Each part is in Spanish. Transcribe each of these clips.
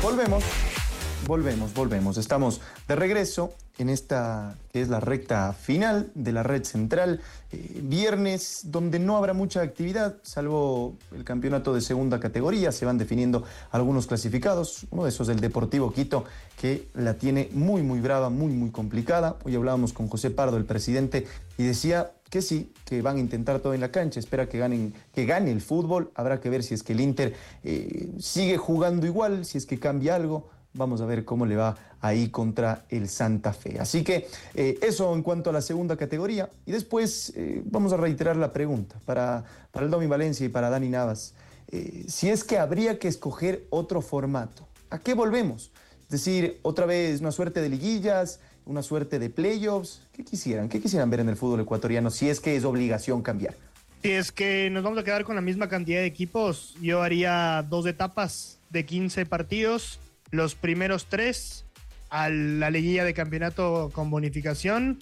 Volvemos, volvemos. Estamos de regreso en esta que es la recta final de la red central. Viernes donde no habrá mucha actividad, salvo el campeonato de segunda categoría. Se van definiendo algunos clasificados. Uno de esos es el Deportivo Quito, que la tiene muy brava, muy complicada. Hoy hablábamos con José Pardo, el presidente, y decía que sí, que van a intentar todo en la cancha, espera que gane el fútbol. Habrá que ver si es que el Inter sigue jugando igual, si es que cambia algo. Vamos a ver cómo le va ahí contra el Santa Fe. Así que eso en cuanto a la segunda categoría. Y después vamos a reiterar la pregunta para el Domi Valencia y para Dani Navas. Si es que habría que escoger otro formato, ¿a qué volvemos? Es decir, otra vez una suerte de liguillas, una suerte de playoffs. ¿Qué quisieran ver en el fútbol ecuatoriano si es que es obligación cambiar? Si es que nos vamos a quedar con la misma cantidad de equipos, yo haría 2 etapas de 15 partidos. Los primeros 3 a la liguilla de campeonato con bonificación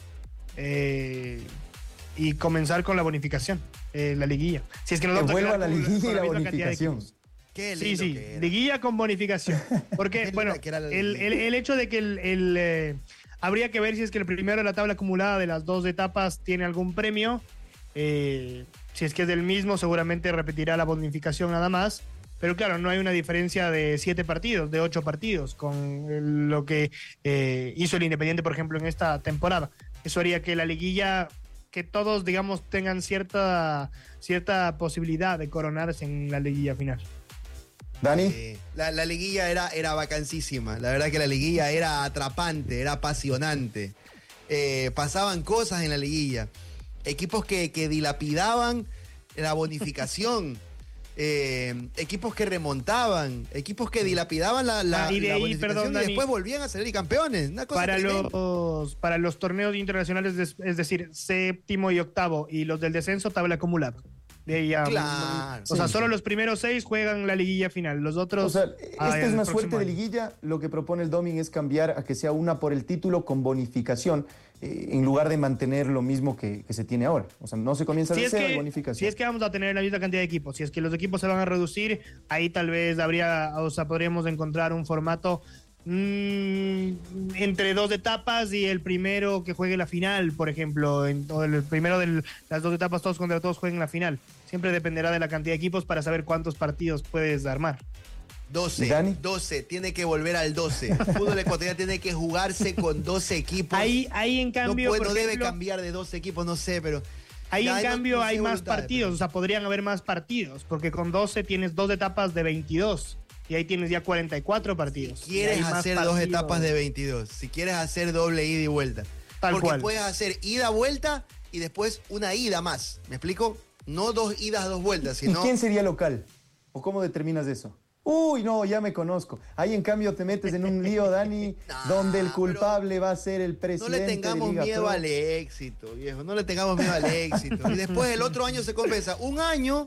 y comenzar con la bonificación, la liguilla. Si es que nos vamos a vuelva quedar la con liguilla y la misma cantidad de bonificación. equipos. Qué lindo Sí, que era. liguilla con bonificación. Porque, bueno, el hecho de que habría que ver si es que el primero de la tabla acumulada de las 2 etapas tiene algún premio. Si es que es del mismo, seguramente repetirá la bonificación nada más. Pero claro, no hay una diferencia de 7 partidos, de 8 partidos, con lo que hizo el Independiente, por ejemplo, en esta temporada. Eso haría que la liguilla, que todos, digamos, tengan cierta posibilidad de coronarse en la liguilla final. Dani. La liguilla era vacancísima. La verdad que la liguilla era atrapante, era apasionante. Pasaban cosas en la liguilla. Equipos que dilapidaban la bonificación. Equipos que remontaban, equipos que dilapidaban la bonificación, perdón, y Dani, después volvían a salir campeones. Una cosa para los torneos internacionales, es decir, 7º y 8º, y los del descenso, tabla acumulada. De ahí a, claro. O sea, solo los primeros 6 juegan la liguilla final, los otros... O sea, esta es una suerte de liguilla. Lo que propone el Domin es cambiar a que sea una por el título con bonificación, en lugar de mantener lo mismo que se tiene ahora. O sea, no se comienza de cero, bonificación. Si es que vamos a tener la misma cantidad de equipos, si es que los equipos se van a reducir, ahí tal vez podríamos encontrar un formato entre 2 etapas y el primero que juegue la final, por ejemplo, o el primero de las 2 etapas, todos contra todos jueguen la final. Siempre dependerá de la cantidad de equipos para saber cuántos partidos puedes armar. 12, tiene que volver al 12. El fútbol ecuatoriano tiene que jugarse con 12 equipos. Ahí en cambio, no debe cambiar de 12 equipos, no sé, pero... Ahí en cambio hay más partidos, o sea, podrían haber más partidos, porque con 12 tienes 2 etapas de 22. Y ahí tienes ya 44 partidos. Si quieres hacer 2 etapas de 22, si quieres hacer doble ida y vuelta. Porque puedes hacer ida-vuelta y después una ida más. ¿Me explico? No 2 idas, 2 vueltas, sino... ¿Y quién sería local? ¿O cómo determinas eso? Uy, no, ya me conozco. Ahí en cambio te metes en un lío, Dani, donde el culpable va a ser el presidente. No le tengamos miedo al éxito, viejo. No le tengamos miedo al éxito. Y después el otro año se compensa. Un año...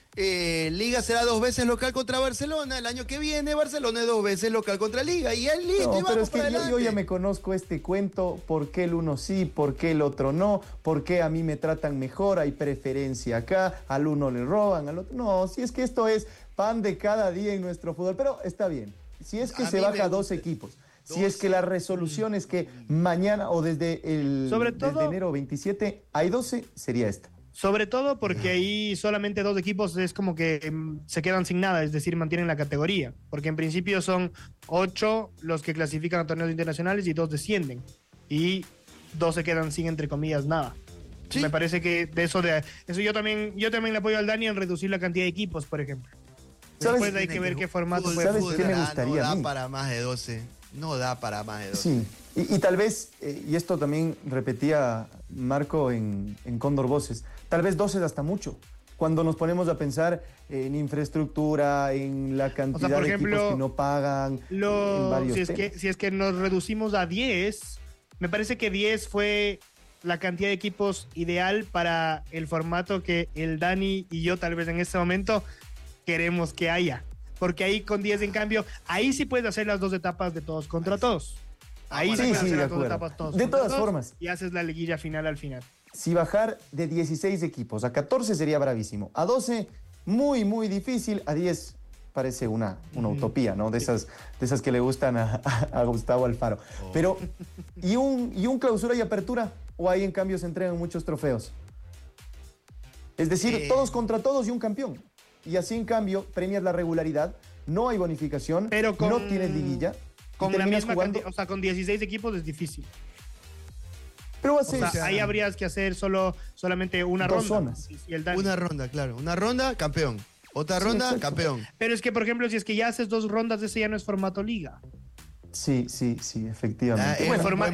Liga será 2 veces local contra Barcelona. El año que viene Barcelona es 2 veces local contra Liga. Y él listo, no, pero es que yo ya me conozco este cuento. ¿Por qué el uno sí? ¿Por qué el otro no? ¿Por qué a mí me tratan mejor? Hay preferencia acá. Al uno le roban, al otro. No, si es que esto es pan de cada día en nuestro fútbol. Pero está bien. Si es que se baja 2 equipos. Si es que la resolución es que mañana o desde enero 27 hay 12, sería esta. Sobre todo porque ahí solamente 2 equipos es como que se quedan sin nada, es decir, mantienen la categoría. Porque en principio son 8 los que clasifican a torneos internacionales y 2 descienden. Y 2 se quedan sin, entre comillas, nada. ¿Sí? Me parece que de eso yo también le apoyo al Dani en reducir la cantidad de equipos, por ejemplo. Después hay que ver qué formato puede. ¿Sabes qué me gustaría? No da para más de 12. No da para más de 12. Sí. Y tal vez, y esto también repetía Marco en Cóndor Voces, tal vez 12 es hasta mucho. Cuando nos ponemos a pensar en infraestructura, en la cantidad de equipos que no pagan, en varios si es que nos reducimos a 10, me parece que 10 fue la cantidad de equipos ideal para el formato que el Dani y yo tal vez en este momento queremos que haya. Porque ahí con 10, en cambio, ahí sí puedes hacer las 2 etapas de todos contra todos. Ahí sí, de acuerdo. De todas formas. Y haces la liguilla final al final. Si bajar de 16 equipos a 14 sería bravísimo. A 12, muy difícil. A 10, parece una utopía, ¿no? De esas que le gustan a Gustavo Alfaro. Pero, ¿y un clausura y apertura? ¿O ahí en cambio se entregan muchos trofeos? Es decir, todos contra todos y un campeón. Y así en cambio premias la regularidad, no hay bonificación, pero no tienes liguilla. Con la misma cantidad, o sea, con 16 equipos es difícil. Pero ahí habrías que hacer solamente una ronda. Zonas. Una ronda, claro. Una ronda, campeón. Otra ronda, campeón. Pero es que, por ejemplo, si es que ya haces 2 rondas, ese ya no es formato liga. Sí, efectivamente.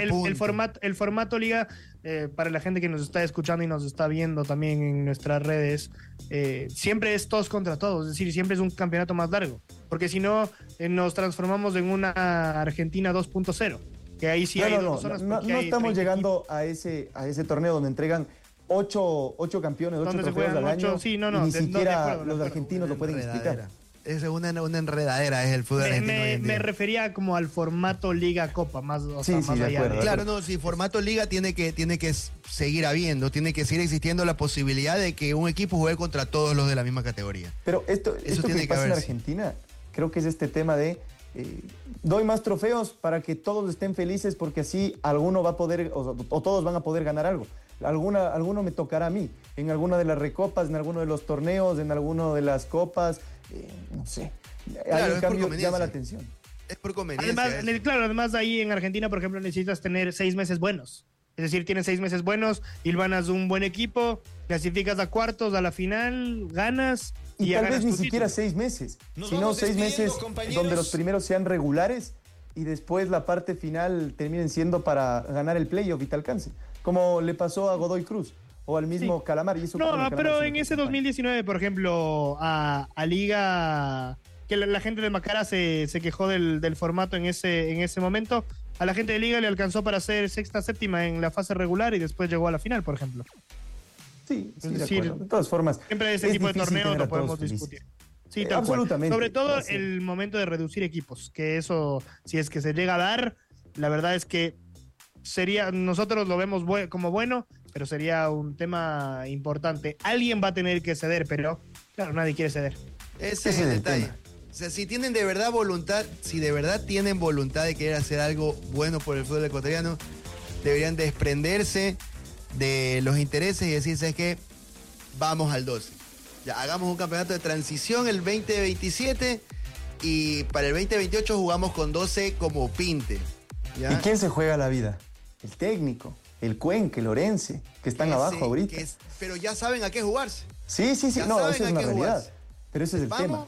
El formato liga, para la gente que nos está escuchando y nos está viendo también en nuestras redes, siempre es todos contra todos, es decir, siempre es un campeonato más largo, porque si no, nos transformamos en una Argentina 2.0, que ahí sí hay dos zonas. No estamos llegando a ese torneo donde entregan 8 campeones, 8 trofeos al año, y ni siquiera los argentinos lo pueden explicar. Es una enredadera, es el fútbol argentino hoy en día. Me refería como al formato Liga Copa, más allá. Claro, no, si formato Liga tiene que seguir habiendo, tiene que seguir existiendo la posibilidad de que un equipo juegue contra todos los de la misma categoría. Pero esto que pasa en Argentina, creo que es este tema de doy más trofeos para que todos estén felices porque así alguno va a poder, o todos van a poder ganar algo. Alguno me tocará a mí, en alguna de las recopas, en alguno de los torneos, en alguno de las copas, no sé. Claro, en cambio llama la atención. Es por conveniencia. Además ahí en Argentina, por ejemplo, necesitas tener 6 meses buenos. Es decir, tienes 6 meses buenos, hilvanas un buen equipo, clasificas a cuartos, a la final, ganas. Y tal vez ni siquiera 6 meses, sino 6 meses donde los primeros sean regulares y después la parte final terminen siendo para ganar el playoff y te alcance. Como le pasó a Godoy Cruz o al mismo Calamar. Y eso pero en ese 2019, por ejemplo, a Liga, que la gente de Macara se quejó del formato en ese momento, a la gente de Liga le alcanzó para ser sexta, séptima en la fase regular y después llegó a la final, por ejemplo. Sí, es decir, de todas formas. Siempre ese tipo de torneos lo podemos discutir. Sí, absolutamente. Sobre todo el momento de reducir equipos, que eso, si es que se llega a dar, la verdad es que nosotros lo vemos como bueno, pero sería un tema importante. Alguien va a tener que ceder, pero claro, nadie quiere ceder. Ese es el detalle. O sea, si tienen de verdad voluntad, de querer hacer algo bueno por el fútbol ecuatoriano, deberían desprenderse de los intereses y decir, ¿sabes qué? Vamos al 12. Ya, hagamos un campeonato de transición el 2027 y para el 2028 jugamos con 12 como pinte. ¿Ya? ¿Y quién se juega la vida? El técnico, el Cuenca, el Orense, que están abajo ahorita. Pero ya saben a qué jugarse. Sí, no, eso es una realidad. Pero ese es el tema.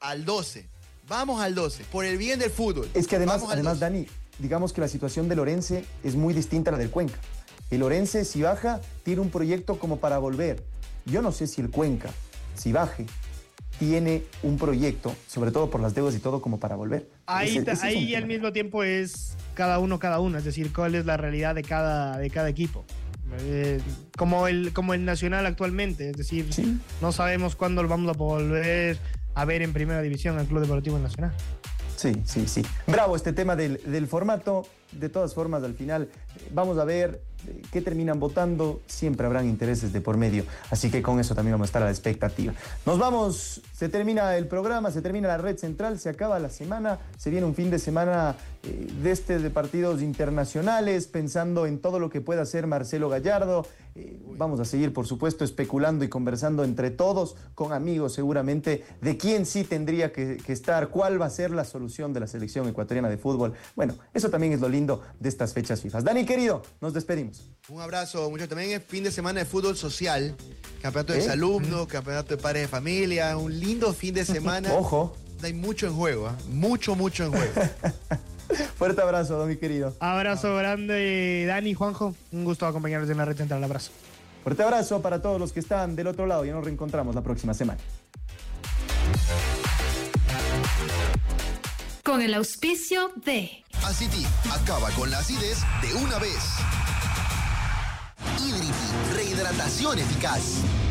Vamos al 12, por el bien del fútbol. Es que además Dani, digamos que la situación del Orense es muy distinta a la del Cuenca. El Orense, si baja, tiene un proyecto como para volver. Yo no sé si el Cuenca, si baje, tiene un proyecto, sobre todo por las deudas y todo, como para volver. Ahí al mismo tiempo es cada uno, es decir, cuál es la realidad de cada equipo. Como el Nacional actualmente, es decir, ¿sí? No sabemos cuándo lo vamos a volver a ver en primera división al Club Deportivo Nacional. Sí. Bravo este tema del formato. De todas formas, al final vamos a ver qué terminan votando. Siempre habrán intereses de por medio. Así que con eso también vamos a estar a la expectativa. Nos vamos. Se termina el programa, se termina la red central, se acaba la semana. Se viene un fin de semana de partidos internacionales, pensando en todo lo que pueda hacer Marcelo Gallardo. Vamos a seguir, por supuesto, especulando y conversando entre todos, con amigos seguramente, de quién sí tendría que estar, cuál va a ser la solución de la selección ecuatoriana de fútbol. Bueno, eso también es lo lindo de estas fechas FIFA. Dani, querido, nos despedimos. Un abrazo, muchachos. También es fin de semana de fútbol social, campeonato de exalumnos, campeonato de padres de familia, un lindo fin de semana. Ojo. Hay mucho en juego, mucho en juego. Fuerte abrazo, mi querido. Abrazo grande, Dani, Juanjo. Un gusto acompañarles en la red central. Abrazo. Fuerte abrazo para todos los que están del otro lado. Ya nos reencontramos la próxima semana. Con el auspicio de Aciti, acaba con la acidez de una vez. Idriti, rehidratación eficaz.